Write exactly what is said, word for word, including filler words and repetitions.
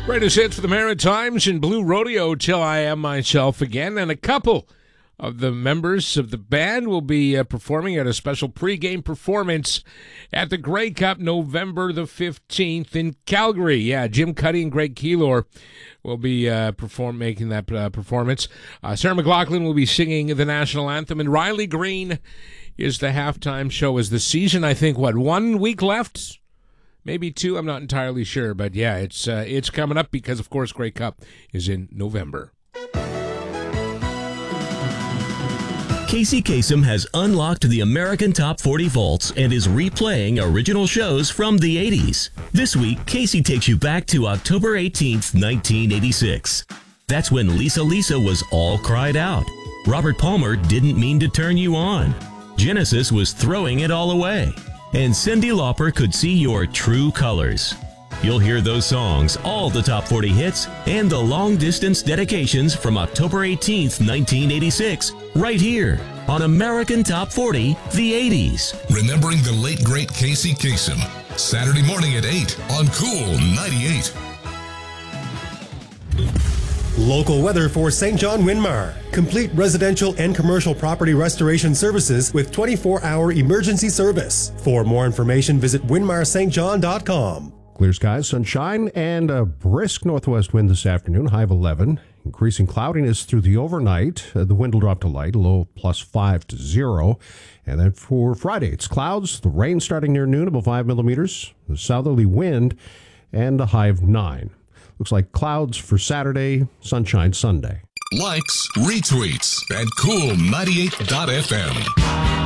Greatest hits for the Maritimes and Blue Rodeo till I am myself again. And a couple of the members of the band will be uh, performing at a special pregame performance at the Grey Cup November the fifteenth in Calgary. Yeah, Jim Cuddy and Greg Keylor will be uh, perform making that uh, performance. Uh, Sarah McLachlan will be singing the national anthem, and Riley Green is the halftime show. As the season, I think, what, one week left? Maybe two, I'm not entirely sure, but yeah, it's uh, it's coming up because, of course, Grey Cup is in November. Casey Kasem has unlocked the American Top forty vaults and is replaying original shows from the eighties. This week, Casey takes you back to October eighteenth, nineteen eighty-six. That's when Lisa Lisa was all cried out. Robert Palmer didn't mean to turn you on. Genesis was throwing it all away. And Cyndi Lauper could see your true colors. You'll hear those songs, all the top forty hits, and the long-distance dedications from October eighteenth, nineteen eighty-six, right here on American Top forty, the eighties. Remembering the late, great Casey Kasem. Saturday morning at eight on Cool ninety-eight. Local weather for Saint John Winmar. Complete residential and commercial property restoration services with twenty-four hour emergency service. For more information, visit winmar st john dot com. Clear skies, sunshine, and a brisk northwest wind this afternoon, high of eleven. Increasing cloudiness through the overnight. Uh, the wind will drop to light, low plus five to zero. And then for Friday, it's clouds, the rain starting near noon, about five millimeters, the southerly wind, and a high of nine. Looks like clouds for Saturday, sunshine Sunday. Likes, retweets at cool ninety-eight dot f m.